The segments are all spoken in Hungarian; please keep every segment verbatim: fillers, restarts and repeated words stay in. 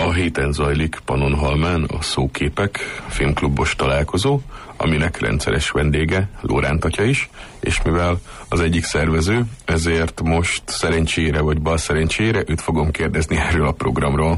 A héten zajlik Pannonhalmán a Szóképek filmklubos találkozó, aminek rendszeres vendége Lóránt atya is, és mivel az egyik szervező, ezért most szerencsére vagy bal szerencsére őt fogom kérdezni erről a programról.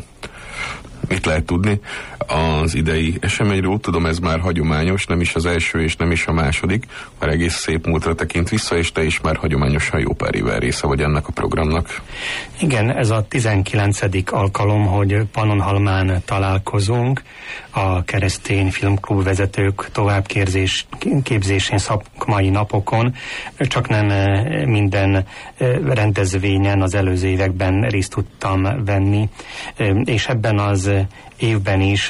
Mit lehet tudni az idei eseményről? Tudom, ez már hagyományos, nem is az első és nem is a második, már egész szép múltra tekint vissza, és te is már hagyományosan jó pár éve része vagy ennek a programnak. Igen, ez a tizenkilencedik alkalom, hogy Pannonhalmán találkozunk a keresztény filmklub vezetők továbbképzésén szakmai napokon, csak nem minden rendezvényen az előző években részt tudtam venni, és ebben az évben is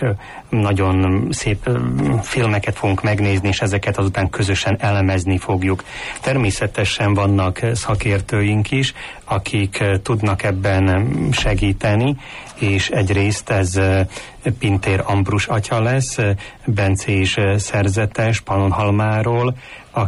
nagyon szép filmeket fogunk megnézni, és ezeket azután közösen elemezni fogjuk. Természetesen vannak szakértőink is, akik tudnak ebben segíteni, és egyrészt ez Pintér Ambrus atya lesz, bencés szerzetes Pannonhalmáról,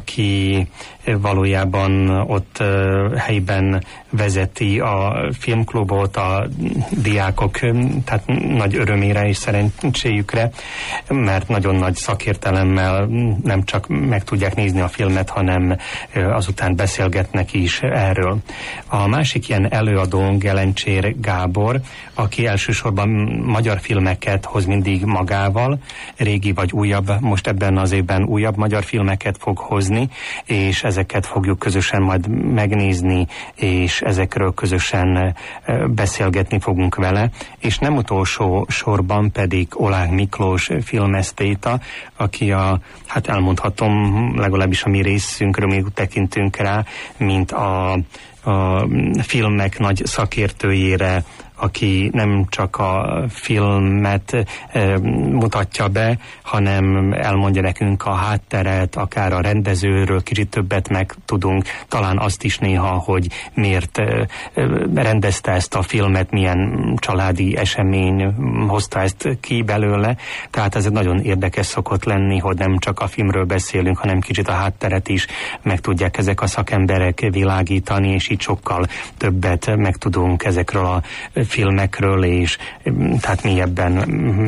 aki valójában ott helyben vezeti a filmklubot, a diákok tehát nagy örömére és szerencséjükre, mert nagyon nagy szakértelemmel nem csak meg tudják nézni a filmet, hanem azután beszélgetnek is erről. A másik ilyen előadó Gelencsér Gábor, aki elsősorban magyar filmeket hoz mindig magával, régi vagy újabb, most ebben az évben újabb magyar filmeket fog hozni, és ezeket fogjuk közösen majd megnézni, és ezekről közösen beszélgetni fogunk vele, és nem utolsó sorban pedig Oláh Miklós filmesztéta, aki a, hát elmondhatom, legalábbis a mi részünkről még tekintünk rá, mint a, a filmek nagy szakértőjére, aki nem csak a filmet e, mutatja be, hanem elmondja nekünk a hátteret, akár a rendezőről kicsit többet megtudunk, talán azt is néha, hogy miért e, rendezte ezt a filmet, milyen családi esemény hozta ezt ki belőle. Tehát ez nagyon érdekes szokott lenni, hogy nem csak a filmről beszélünk, hanem kicsit a hátteret is meg tudják ezek a szakemberek világítani, és így sokkal többet megtudunk ezekről a filmekről, és tehát mélyebben